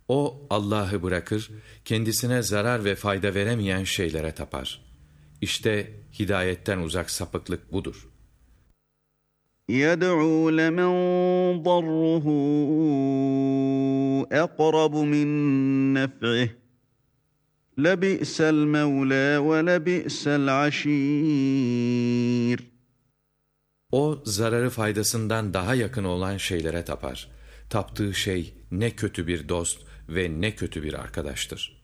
O Allah'ı bırakır, kendisine zarar ve fayda veremeyen şeylere tapar. İşte hidayetten uzak sapıklık budur. يَدْعُو لَمَنْ ضَرُّهُ أَقْرَبُ مِنْ نَفْعِهِ لَبِئْسَ الْمَوْلَى وَلَبِئْسَ الْعَشِيرُ. O zararı faydasından daha yakın olan şeylere tapar. Taptığı şey ne kötü bir dost ve ne kötü bir arkadaştır.